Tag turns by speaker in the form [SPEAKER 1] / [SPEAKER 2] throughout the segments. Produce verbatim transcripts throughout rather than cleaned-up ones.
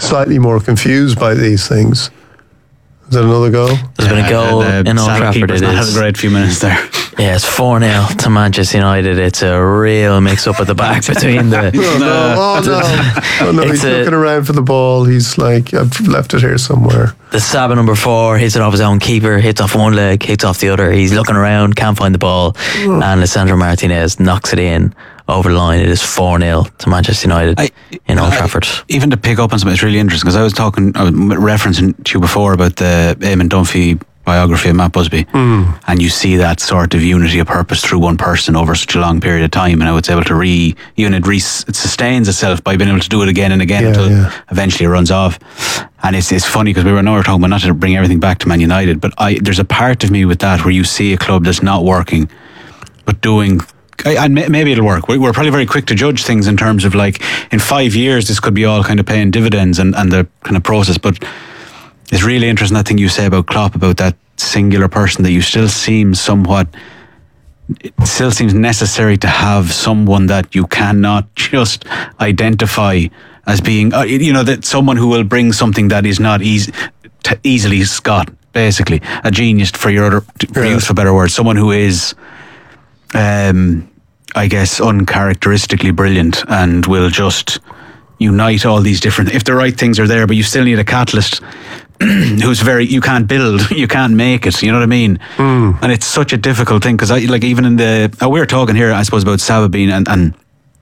[SPEAKER 1] slightly more confused by these things. Is that another goal?
[SPEAKER 2] There's been a goal
[SPEAKER 3] uh, the
[SPEAKER 2] in Old Trafford. It
[SPEAKER 3] had a
[SPEAKER 2] is.
[SPEAKER 3] great few minutes there.
[SPEAKER 2] Yeah, it's four nil to Manchester United. It's a real mix-up at the back between the...
[SPEAKER 1] Oh, no. Oh, no. Oh, no.
[SPEAKER 2] It's
[SPEAKER 1] He's
[SPEAKER 2] a-
[SPEAKER 1] looking around for the ball. He's like, I've left it here somewhere.
[SPEAKER 2] The Saba number four hits it off his own keeper, hits off one leg, hits off the other. He's looking around, can't find the ball, and Lisandro Martinez knocks it in over the line. It is four nil to Manchester United
[SPEAKER 3] I-
[SPEAKER 2] in Old
[SPEAKER 3] I-
[SPEAKER 2] Trafford.
[SPEAKER 3] Even to pick up on something, it's really interesting because I was talking, I was referencing to you before about the Eamon Dunphy biography of Matt Busby,
[SPEAKER 1] Mm.
[SPEAKER 3] and you see that sort of unity of purpose through one person over such a long period of time, and how it's able to re unit re it sustains itself by being able to do it again and again
[SPEAKER 1] Yeah,
[SPEAKER 3] until
[SPEAKER 1] yeah.
[SPEAKER 3] eventually it runs off. And it's it's funny because we were now we were talking about not to bring everything back to Man United, but I there's a part of me with that where you see a club that's not working, but doing. And maybe it'll work. We're probably very quick to judge things in terms of like in five years this could be all kind of paying dividends and, and the kind of process. But it's really interesting that thing you say about Klopp, about that singular person, that you still seem somewhat, it still seems necessary to have someone that you cannot just identify as being, uh, you know, that someone who will bring something that is not easy, t- easily got, basically a genius for your other, for
[SPEAKER 1] Yeah.
[SPEAKER 3] use for better words, someone who is. Um, I guess uncharacteristically brilliant and will just unite all these different, if the right things are there, but you still need a catalyst who's very, you can't build, you can't make it, you know what I mean?
[SPEAKER 1] Mm.
[SPEAKER 3] And it's such a difficult thing because I like even in the, oh, we're talking here I suppose about Saba being and, and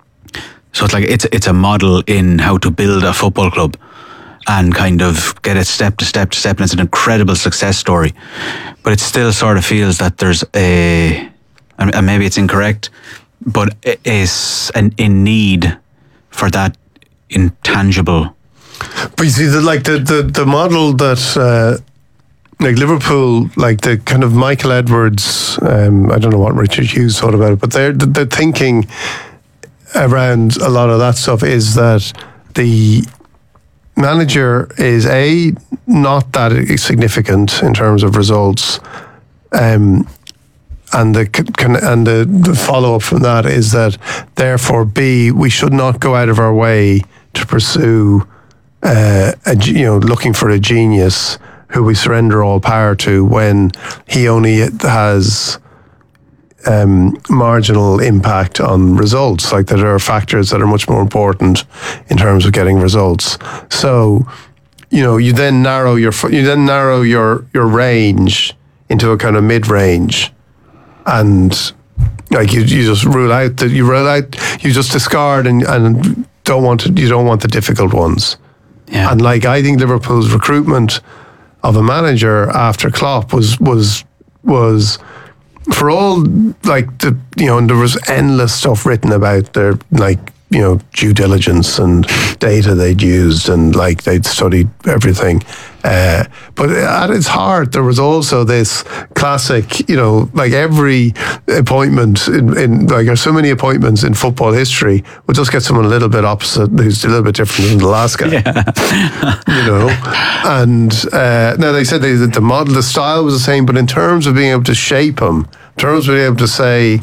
[SPEAKER 3] so it's like it's it's a model in how to build a football club and kind of get it step to step to step, and it's an incredible success story, but it still sort of feels that there's a, and maybe it's incorrect, but it is an, in need for that intangible.
[SPEAKER 1] But you see, the, like the, the, the model that, uh, like Liverpool, like the kind of Michael Edwards, um, I don't know what Richard Hughes thought about it, but they're, the, the thinking around a lot of that stuff is that the manager is A, not that significant in terms of results, um, and the can, and the, the follow up from that is that therefore B, we should not go out of our way to pursue uh, a, you know looking for a genius who we surrender all power to when he only has um, marginal impact on results. Like there are factors that are much more important in terms of getting results. So you know you then narrow your you then narrow your your range into a kind of mid range. And like you, you just rule out that you rule out, you just discard and, and don't want to, you don't want the difficult ones.
[SPEAKER 3] Yeah.
[SPEAKER 1] And like I think Liverpool's recruitment of a manager after Klopp was was was for all like the you know and there was endless stuff written about their like you know due diligence and data they'd used and like they'd studied everything. Uh, but at its heart, there was also this classic, you know, like every appointment in, in like there's so many appointments in football history, we'll just get someone a little bit opposite, who's a little bit different than the last guy.
[SPEAKER 3] Yeah.
[SPEAKER 1] You know, and uh, now they said they, that the model, the style was the same, but in terms of being able to shape him, in terms of being able to say,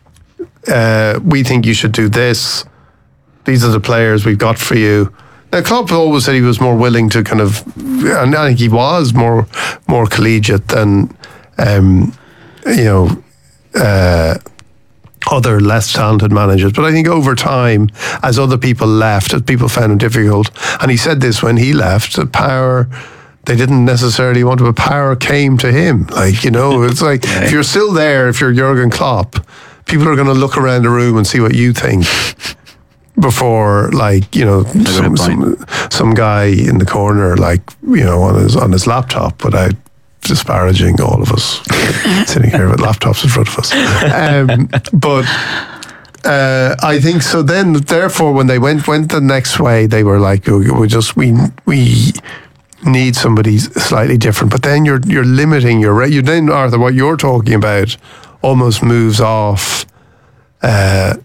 [SPEAKER 1] uh, we think you should do this, these are the players we've got for you. Now, Klopp always said he was more willing to kind of, and I think he was more more collegiate than, um, you know, uh, other less talented managers. But I think over time, as other people left, as people found him difficult, and he said this when he left, the power, they didn't necessarily want to, but power came to him. Like, you know, it's like, if you're still there, if you're Jurgen Klopp, people are going to look around the room and see what you think. Before, like, you know, some, some some guy in the corner, like, you know, on his on his laptop, without disparaging all of us sitting here with laptops in front of us. Um, but uh, I think so. Then, therefore, when they went went the next way, they were like, we, we just we we need somebody slightly different. But then you're you're limiting your you then Arthur, what you're talking about almost moves off. Uh,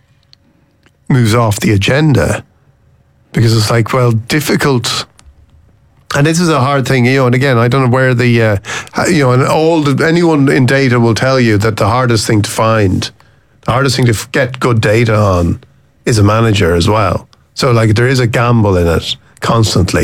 [SPEAKER 1] moves off the agenda, because it's like, well, difficult, and this is a hard thing, you know, and again, I don't know where the uh, you know, and all the, anyone in data will tell you that the hardest thing to find, the hardest thing to get good data on is a manager as well. So like there is a gamble in it constantly.